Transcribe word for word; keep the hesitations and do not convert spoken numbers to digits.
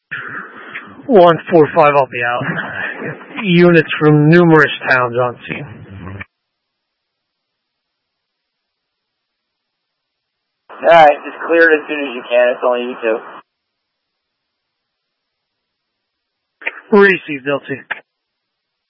one four five, I'll be out. Units from numerous towns on scene. Alright, just clear it as soon as you can. It's only you two. Received, L T.